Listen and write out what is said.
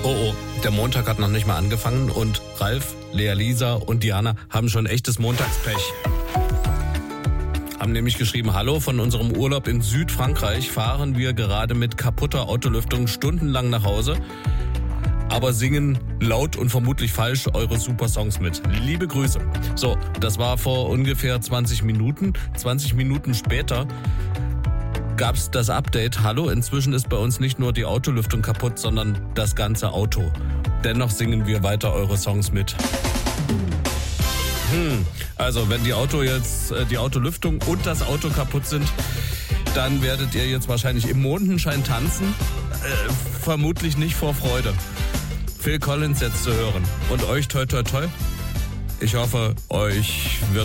Oh, der Montag hat noch nicht mal angefangen und Ralf, Lea Lisa und Diana haben schon echtes Montagspech. Haben nämlich geschrieben, hallo, von unserem Urlaub in Südfrankreich fahren wir gerade mit kaputter Autolüftung stundenlang nach Hause, aber singen laut und vermutlich falsch eure super Songs mit. Liebe Grüße. So, das war vor ungefähr 20 Minuten. 20 Minuten später gab's das Update. Hallo, inzwischen ist bei uns nicht nur die Autolüftung kaputt, sondern das ganze Auto. Dennoch singen wir weiter eure Songs mit. Also, wenn die Autolüftung und das Auto kaputt sind, dann werdet ihr jetzt wahrscheinlich im Mondenschein tanzen. Vermutlich nicht vor Freude. Phil Collins jetzt zu hören. Und euch toi toi toi. Ich hoffe, euch wird